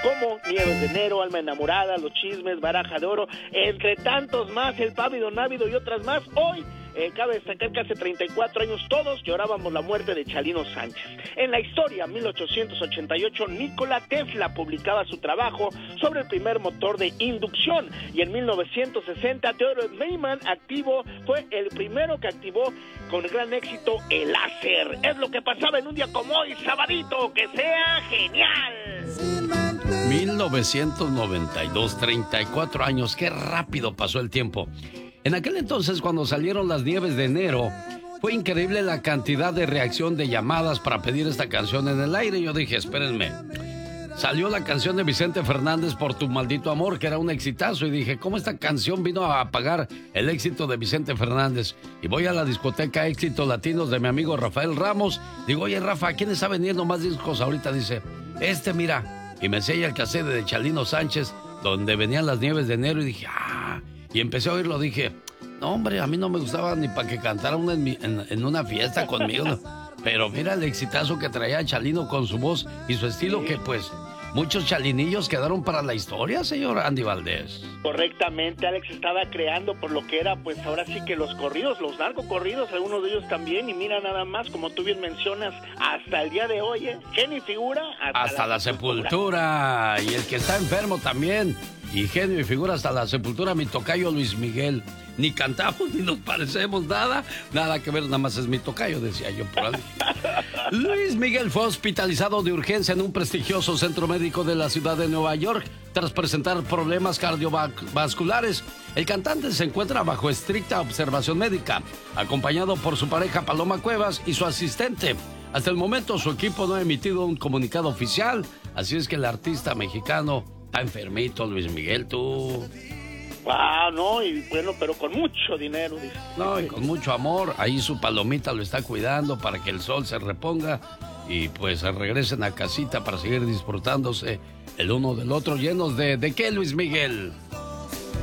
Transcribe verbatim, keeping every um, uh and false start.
como Nieves de Enero, Alma Enamorada, Los Chismes, Baraja de Oro, entre tantos más, El Pávido Návido y otras más. Hoy Eh, cabe destacar que hace treinta y cuatro años todos llorábamos la muerte de Chalino Sánchez. En la historia, mil ochocientos ochenta y ocho, Nikola Tesla publicaba su trabajo sobre el primer motor de inducción, y en mil novecientos sesenta, Theodore Maiman activo, fue el primero que activó con gran éxito el láser. Es lo que pasaba en un día como hoy, sabadito, que sea genial. mil novecientos noventa y dos, treinta y cuatro años, qué rápido pasó el tiempo. En aquel entonces, cuando salieron las Nieves de Enero, fue increíble la cantidad de reacción de llamadas para pedir esta canción en el aire. Yo dije, espérenme, salió la canción de Vicente Fernández, Por tu maldito amor, que era un exitazo, y dije, ¿cómo esta canción vino a apagar el éxito de Vicente Fernández? Y voy a la discoteca Éxitos Latinos de mi amigo Rafael Ramos. Digo, oye, Rafa, ¿quién está vendiendo más discos ahorita? Dice, este, mira. Y me enseña el cassette de Chalino Sánchez, donde venían las Nieves de Enero, y dije, ah... Y empecé a oírlo, dije, no, hombre, a mí no me gustaba ni para que cantara una en, mi, en, en una fiesta conmigo. No. Pero mira el exitazo que traía Chalino con su voz y su estilo, sí. Que pues muchos chalinillos quedaron para la historia, señor Andy Valdés. Correctamente, Alex estaba creando por lo que era, pues ahora sí que los corridos, los narcocorridos, algunos de ellos también, y mira nada más, como tú bien mencionas, hasta el día de hoy, ¿eh? Genio y figura. Hasta, hasta la, la sepultura. sepultura. Y el que está enfermo también. Y genio y figura hasta la sepultura, mi tocayo Luis Miguel. Ni cantamos, ni nos parecemos nada. Nada que ver, nada más es mi tocayo, decía yo por ahí. Luis Miguel fue hospitalizado de urgencia en un prestigioso centro médico de la ciudad de Nueva York tras presentar problemas cardiovasculares. El cantante se encuentra bajo estricta observación médica, acompañado por su pareja Paloma Cuevas y su asistente. Hasta el momento su equipo no ha emitido un comunicado oficial, así es que el artista mexicano está enfermito, Luis Miguel, tú. Ah, no, y bueno, pero con mucho dinero, dice. No, y con mucho amor. Ahí su palomita lo está cuidando para que el sol se reponga y pues regresen a casita para seguir disfrutándose el uno del otro, llenos de... ¿De qué, Luis Miguel?